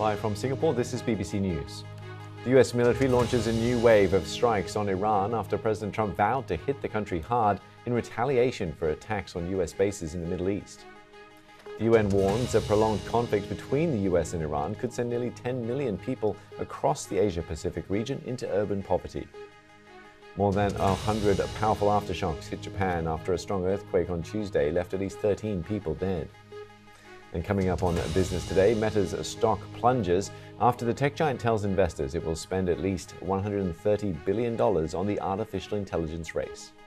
Live from Singapore, this is BBC News. The US military launches a new wave of strikes on Iran after President Trump vowed to hit the country hard in retaliation for attacks on US bases in the Middle East. The UN warns a prolonged conflict between the US and Iran could send nearly 10 million people across the Asia-Pacific region into urban poverty. More than 100 powerful aftershocks hit Japan after a strong earthquake on Tuesday left at least 13 people dead. And coming up on Business Today, Meta's stock plunges after the tech giant tells investors it will spend at least $130 billion on the artificial intelligence race.